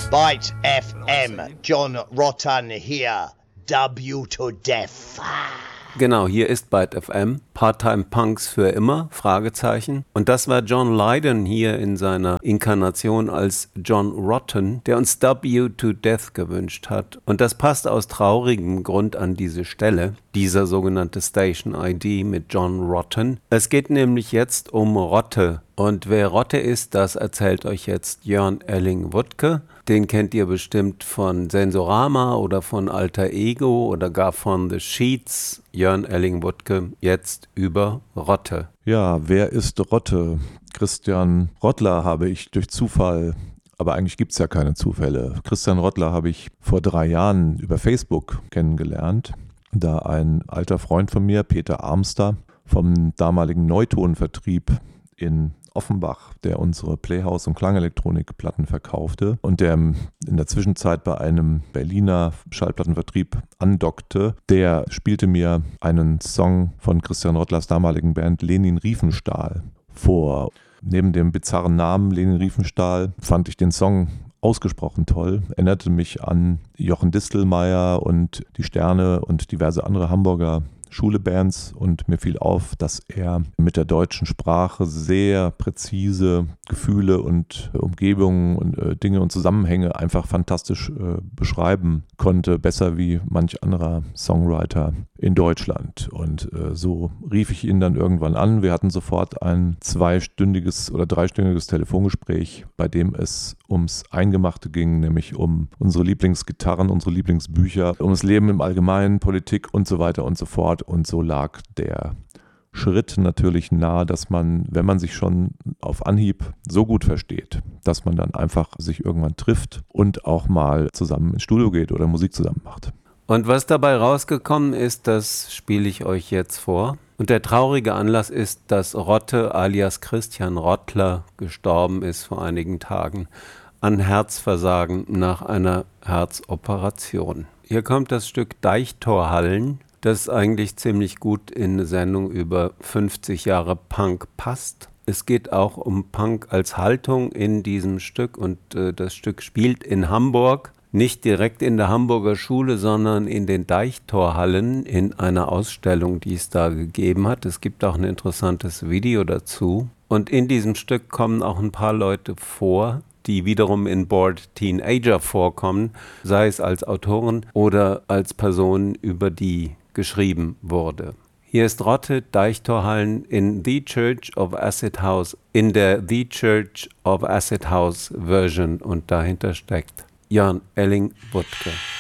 Byte FM, John Rotten hier, W to Death. Genau, hier ist Byte FM, Part-Time Punks für immer, Fragezeichen. Und das war John Lydon hier in seiner Inkarnation als John Rotten, der uns W to Death gewünscht hat. Und das passt aus traurigem Grund an diese Stelle, dieser sogenannte Station ID mit John Rotten. Es geht nämlich jetzt um Rotte. Und wer Rotte ist, das erzählt euch jetzt Jörn Elling-Wuttke. Den kennt ihr bestimmt von Sensorama oder von Alter Ego oder gar von The Sheets. Jörn Elling-Wuttke jetzt über Rotte. Ja, wer ist Rotte? Christian Rottler habe ich durch Zufall, aber eigentlich gibt es ja keine Zufälle. Christian Rottler habe ich vor 3 Jahren über Facebook kennengelernt, da ein alter Freund von mir, Peter Armster, vom damaligen Neutonvertrieb in Offenbach, der unsere Playhouse- und Klangelektronikplatten verkaufte und der in der Zwischenzeit bei einem Berliner Schallplattenvertrieb andockte, der spielte mir einen Song von Christian Rottlers damaligen Band Lenin Riefenstahl vor. Neben dem bizarren Namen Lenin Riefenstahl fand ich den Song ausgesprochen toll, erinnerte mich an Jochen Distelmeier und die Sterne und diverse andere Hamburger Schulebands und mir fiel auf, dass er mit der deutschen Sprache sehr präzise Gefühle und Umgebungen und Dinge und Zusammenhänge einfach fantastisch beschreiben konnte, besser wie manch anderer Songwriter in Deutschland. Und so rief ich ihn dann irgendwann an. Wir hatten sofort ein 2-stündiges oder 3-stündiges Telefongespräch, bei dem es ums Eingemachte ging, nämlich um unsere Lieblingsgitarren, unsere Lieblingsbücher, um das Leben im Allgemeinen, Politik und so weiter und so fort. Und so lag der Schritt natürlich nahe, dass man, wenn man sich schon auf Anhieb so gut versteht, dass man dann einfach sich irgendwann trifft und auch mal zusammen ins Studio geht oder Musik zusammen macht. Und was dabei rausgekommen ist, das spiele ich euch jetzt vor. Und der traurige Anlass ist, dass Rotte alias Christian Rottler gestorben ist vor einigen Tagen an Herzversagen nach einer Herzoperation. Hier kommt das Stück Deichtorhallen, das eigentlich ziemlich gut in eine Sendung über 50 Jahre Punk passt. Es geht auch um Punk als Haltung in diesem Stück und das Stück spielt in Hamburg. Nicht direkt in der Hamburger Schule, sondern in den Deichtorhallen in einer Ausstellung, die es da gegeben hat. Es gibt auch ein interessantes Video dazu. Und in diesem Stück kommen auch ein paar Leute vor, die wiederum in Bored Teenager vorkommen, sei es als Autoren oder als Personen, über die geschrieben wurde. Hier ist Rotte, Deichtorhallen in The Church of Acid House, in der The Church of Acid House Version und dahinter steckt Jörn Elling-Wuttke.